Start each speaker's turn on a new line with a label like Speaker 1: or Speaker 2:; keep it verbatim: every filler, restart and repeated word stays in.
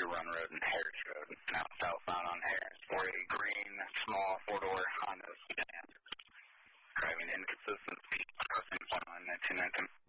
Speaker 1: Deer Run Road and Harris Road. Now southbound on Harris for a green, small, four-door Honda sedan. Driving inconsistent speed, crossing one line nineteen nineteen.